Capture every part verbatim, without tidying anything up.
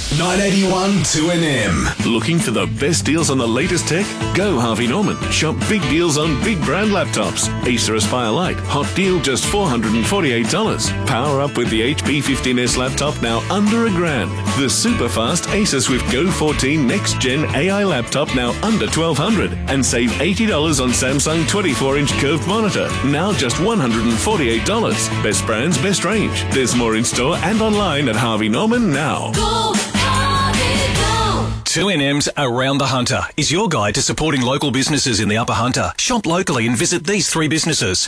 nine eighty-one two N M. Looking for the best deals on the latest tech? Go Harvey Norman. Shop big deals on big brand laptops. Acer Aspire Lite. Hot deal just four hundred forty-eight dollars. Power up with the H P fifteen S laptop now under a grand. The super fast Acer Swift Go fourteen Next Gen A I laptop now under twelve hundred dollars. And save eighty dollars on Samsung twenty-four inch curved monitor. Now just one hundred forty-eight dollars. Best brands, best range. There's more in store and online at Harvey Norman now. Go, Harvey, go! two N M's Around the Hunter is your guide to supporting local businesses in the Upper Hunter. Shop locally and visit these three businesses.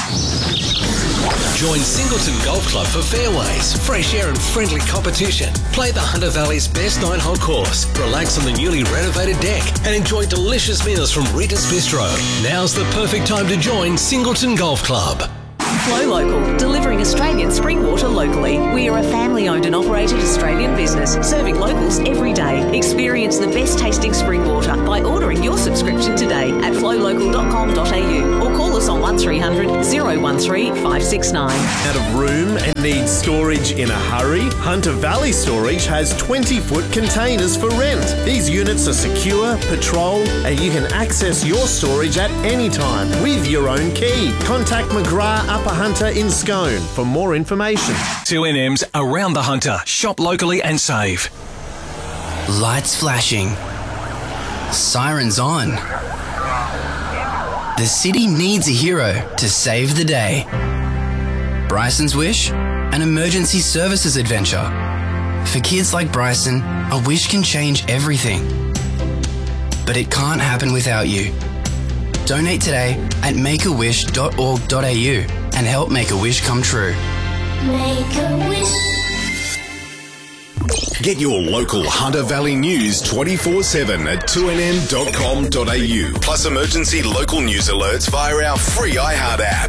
Join Singleton Golf Club for fairways, fresh air and friendly competition. Play the Hunter Valley's best nine-hole course, relax on the newly renovated deck and enjoy delicious meals from Rita's Bistro. Now's the perfect time to join Singleton Golf Club. Flow Local, delivering Australian spring water locally. We are a family-owned and operated Australian business, serving locals every day. Experience the best tasting spring water by ordering your subscription today at flow local dot com dot a u or call us on one three hundred, oh one three, five six nine. Out of room and needs storage in a hurry? Hunter Valley Storage has twenty foot containers for rent. These units are secure, patrolled, and you can access your storage at any time with your own key. Contact McGrath Upper Hunter in Scone for more information. two N M's Around the Hunter. Shop locally and save. Lights flashing. Sirens on. The city needs a hero to save the day. Bryson's Wish? An emergency services adventure. For kids like Bryson, a wish can change everything. But it can't happen without you. Donate today at make a wish dot org dot a u and help make a wish come true. Make a wish. Get your local Hunter Valley news twenty-four seven at two n m dot com dot a u. Plus emergency local news alerts via our free iHeart app.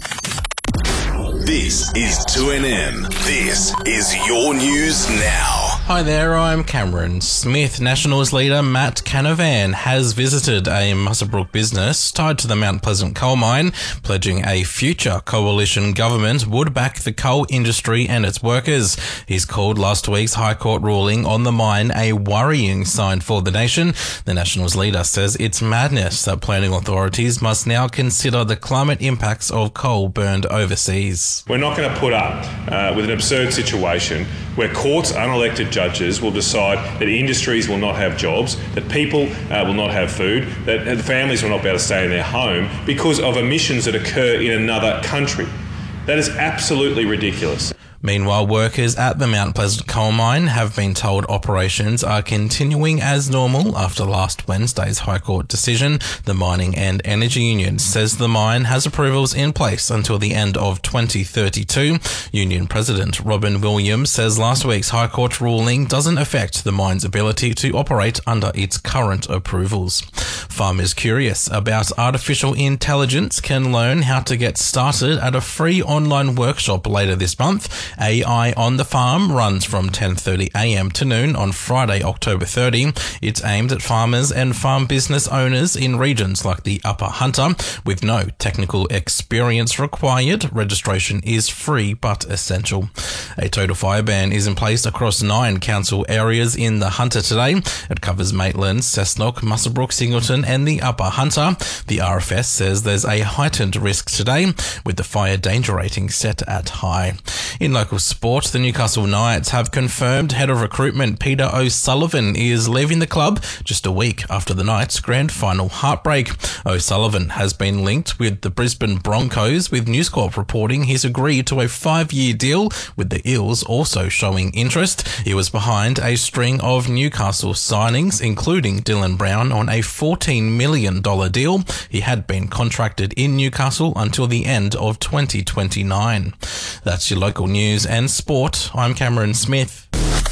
This is two N M. This is your news now. Hi there, I'm Cameron Smith. Nationals leader Matt Canavan has visited a Muswellbrook business tied to the Mount Pleasant coal mine, pledging a future coalition government would back the coal industry and its workers. He's called last week's High Court ruling on the mine a worrying sign for the nation. The Nationals leader says it's madness that planning authorities must now consider the climate impacts of coal burned overseas. We're not going to put up uh, with an absurd situation where courts, unelected judges will decide that industries will not have jobs, that people uh, will not have food, that families will not be able to stay in their home because of emissions that occur in another country. That is absolutely ridiculous. Meanwhile, workers at the Mount Pleasant coal mine have been told operations are continuing as normal after last Wednesday's High Court decision. The Mining and Energy Union says the mine has approvals in place until the end of twenty thirty-two. Union President Robin Williams says last week's High Court ruling doesn't affect the mine's ability to operate under its current approvals. Farmers curious about artificial intelligence can learn how to get started at a free online workshop later this month. A I on the Farm runs from ten thirty a m to noon on Friday, October thirtieth. It's aimed at farmers and farm business owners in regions like the Upper Hunter with no technical experience required. Registration is free but essential. A total fire ban is in place across nine council areas in the Hunter today. It covers Maitland, Cessnock, Muswellbrook, Singleton and the Upper Hunter. The R F S says there's a heightened risk today with the fire danger rating set at high. In local sport, the Newcastle Knights have confirmed head of recruitment Peter O'Sullivan is leaving the club just a week after the Knights' grand final heartbreak. O'Sullivan has been linked with the Brisbane Broncos, with News Corp reporting he's agreed to a five-year deal, with the Eels also showing interest. He was behind a string of Newcastle signings, including Dylan Brown on a fourteen million dollars deal. He had been contracted in Newcastle until the end of twenty twenty-nine. That's your local news and sport. I'm Cameron Smith.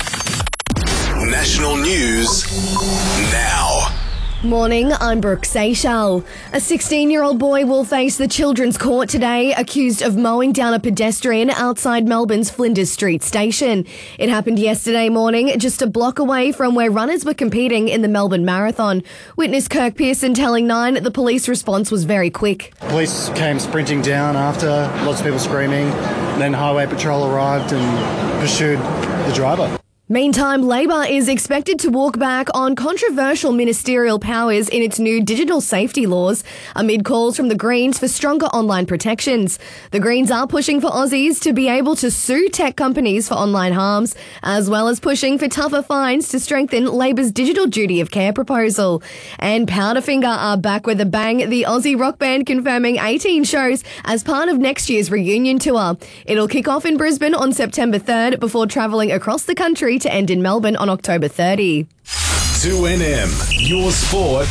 National news now. Morning, I'm Brooke Seychelles. A sixteen-year-old boy will face the Children's Court today, accused of mowing down a pedestrian outside Melbourne's Flinders Street station. It happened yesterday morning, just a block away from where runners were competing in the Melbourne Marathon. Witness Kirk Pearson telling Nine the police response was very quick. Police came sprinting down after, lots of people screaming. Then Highway Patrol arrived and pursued the driver. Meantime, Labor is expected to walk back on controversial ministerial powers in its new digital safety laws amid calls from the Greens for stronger online protections. The Greens are pushing for Aussies to be able to sue tech companies for online harms, as well as pushing for tougher fines to strengthen Labor's digital duty of care proposal. And Powderfinger are back with a bang, the Aussie rock band confirming eighteen shows as part of next year's reunion tour. It'll kick off in Brisbane on September third before travelling across the country to end in Melbourne on October thirtieth. two N M, your sport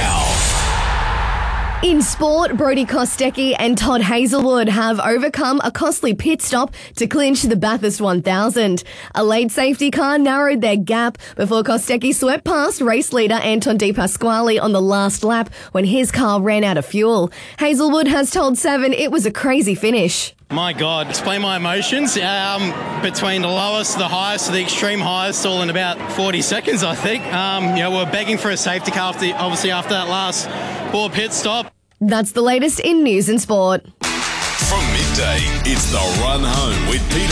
now. In sport, Brodie Kostecki and Todd Hazelwood have overcome a costly pit stop to clinch the Bathurst one thousand. A late safety car narrowed their gap before Kostecki swept past race leader Anton De Pasquale on the last lap when his car ran out of fuel. Hazelwood has told Seven it was a crazy finish. My God, explain my emotions. Um, between the lowest, the highest, the extreme highest, all in about forty seconds, I think. Um, you know, we're begging for a safety car, after, obviously, after that last poor pit stop. That's the latest in news and sport. From midday, it's The Run Home with Peter